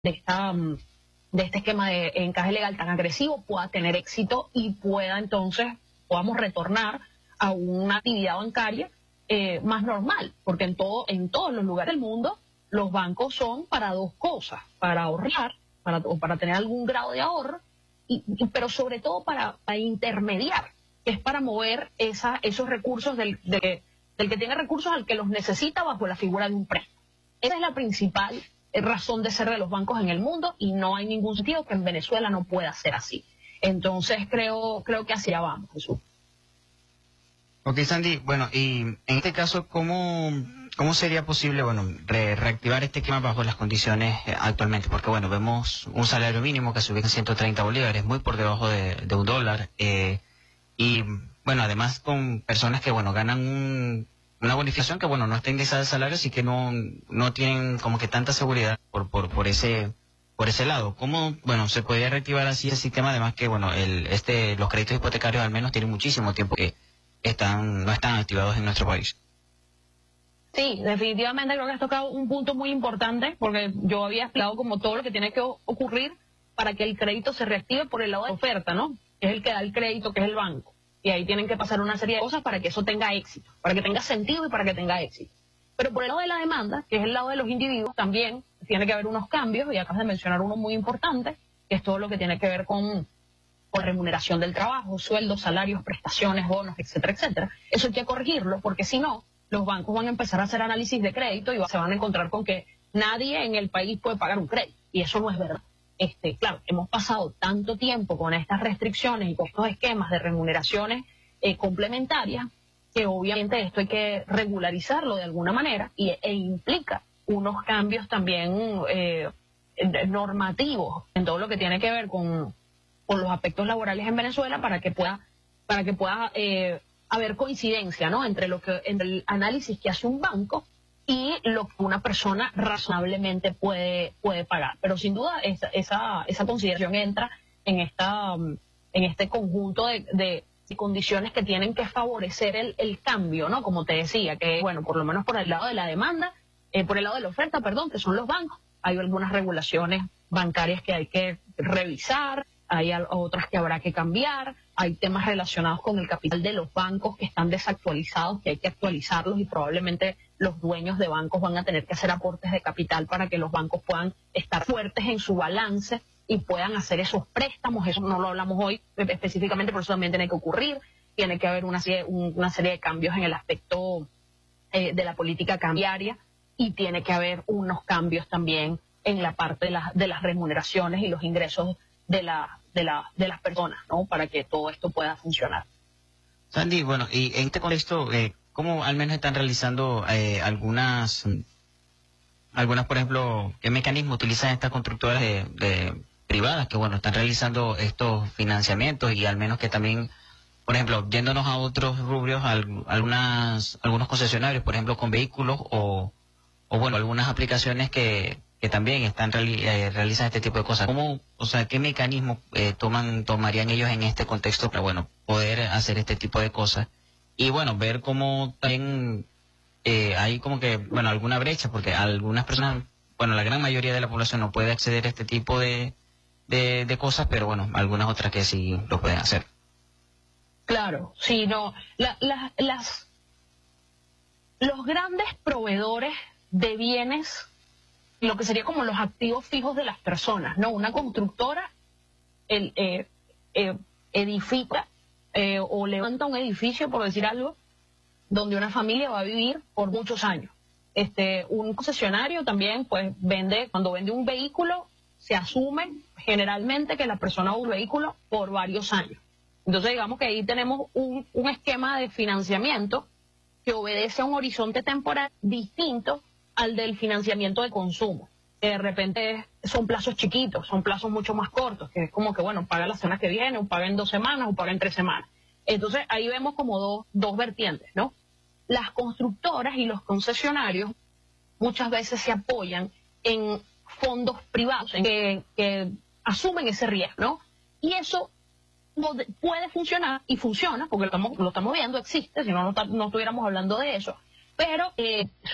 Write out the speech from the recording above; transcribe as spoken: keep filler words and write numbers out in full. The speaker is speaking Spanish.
de esta mm, de este esquema de encaje legal tan agresivo pueda tener éxito y pueda entonces, podamos retornar a una actividad bancaria eh, más normal, porque en todo en todos los lugares del mundo los bancos son para dos cosas, para ahorrar, para, o para tener algún grado de ahorro, y, y, pero sobre todo para, para intermediar, que es para mover esa, esos recursos del, de, del que tiene recursos al que los necesita bajo la figura de un préstamo. Esa es la principal razón de ser de los bancos en el mundo y no hay ningún sentido que en Venezuela no pueda ser así. Entonces creo, creo que hacia vamos, Jesús. Ok, Sandy, bueno, y en este caso, ¿cómo, cómo sería posible, bueno, re reactivar este esquema bajo las condiciones eh, actualmente? Porque, bueno, vemos un salario mínimo que se ubica en ciento treinta bolívares, muy por debajo de, de un dólar, eh, y, bueno, además con personas que, bueno, ganan un, una bonificación que, bueno, no está indexada al salario, así que no, no tienen como que tanta seguridad por, por, por ese... por ese lado. ¿Cómo, bueno, se podría reactivar así el sistema? Además que, bueno, el, este, los créditos hipotecarios al menos tienen muchísimo tiempo que están, no están activados en nuestro país. Sí, definitivamente creo que has tocado un punto muy importante, porque yo había explicado como todo lo que tiene que ocurrir para que el crédito se reactive por el lado de la oferta, ¿no? Que es el que da el crédito, que es el banco. Y ahí tienen que pasar una serie de cosas para que eso tenga éxito, para que tenga sentido y para que tenga éxito. Pero por el lado de la demanda, que es el lado de los individuos, también tiene que haber unos cambios, y acabas de mencionar uno muy importante, que es todo lo que tiene que ver con, con remuneración del trabajo, sueldos, salarios, prestaciones, bonos, etcétera, etcétera. Eso hay que corregirlo, porque si no, los bancos van a empezar a hacer análisis de crédito y se van a encontrar con que nadie en el país puede pagar un crédito, y eso no es verdad. Este, claro, hemos pasado tanto tiempo con estas restricciones y con estos esquemas de remuneraciones eh, complementarias, que obviamente esto hay que regularizarlo de alguna manera y, e implica unos cambios también eh, normativos en todo lo que tiene que ver con, con los aspectos laborales en Venezuela para que pueda, para que pueda eh, haber coincidencia, ¿no?, entre lo que, entre el análisis que hace un banco y lo que una persona razonablemente puede, puede pagar. Pero sin duda esa, esa, esa consideración entra en, esta, en este conjunto de, de condiciones que tienen que favorecer el, el cambio, ¿no? Como te decía, que bueno, por lo menos por el lado de la demanda, eh, por el lado de la oferta, perdón, que son los bancos. Hay algunas regulaciones bancarias que hay que revisar, hay otras que habrá que cambiar, hay temas relacionados con el capital de los bancos que están desactualizados, que hay que actualizarlos y probablemente los dueños de bancos van a tener que hacer aportes de capital para que los bancos puedan estar fuertes en su balance y puedan hacer esos préstamos. Eso no lo hablamos hoy específicamente, pero eso también tiene que ocurrir. Tiene que haber una serie, una serie de cambios en el aspecto eh, de la política cambiaria y tiene que haber unos cambios también en la parte de, la, de las remuneraciones y los ingresos de, la, de, la, de las personas, ¿no?, para que todo esto pueda funcionar. Sandy, bueno, y en este contexto, eh, ¿cómo al menos están realizando eh, algunas, algunas, por ejemplo, qué mecanismo utilizan estas constructoras de, de privadas que, bueno, están realizando estos financiamientos y al menos que también, por ejemplo, yéndonos a otros rubros, al, algunas, algunos concesionarios, por ejemplo, con vehículos o, o bueno, algunas aplicaciones que, que también están reali eh, realizan este tipo de cosas? ¿Cómo, o sea, qué mecanismo eh, toman, tomarían ellos en este contexto para, bueno, poder hacer este tipo de cosas? Y bueno, ver cómo también eh, hay como que, bueno, alguna brecha, porque algunas personas, bueno, la gran mayoría de la población no puede acceder a este tipo de, de, de cosas, pero bueno, algunas otras que sí lo pueden hacer. Claro, sí, no, la, la, las, los grandes proveedores de bienes, lo que sería como los activos fijos de las personas, ¿no? Una constructora el, eh, eh, edifica eh, o levanta un edificio, por decir algo, donde una familia va a vivir por muchos años. Este, un concesionario también, pues, vende, cuando vende un vehículo, se asume generalmente que la persona usa un vehículo por varios años. Entonces, digamos que ahí tenemos un, un esquema de financiamiento que obedece a un horizonte temporal distinto al del financiamiento de consumo. Que de repente son plazos chiquitos, son plazos mucho más cortos, que es como que, bueno, paga la semana que viene, o paga en dos semanas, o paga en tres semanas. Entonces, ahí vemos como dos, dos vertientes, ¿no? Las constructoras y los concesionarios muchas veces se apoyan en fondos privados en que, que asumen ese riesgo, ¿no? Y eso puede funcionar y funciona, porque lo estamos, lo estamos viendo, existe, si no, no, no estuviéramos hablando de eso, pero eh,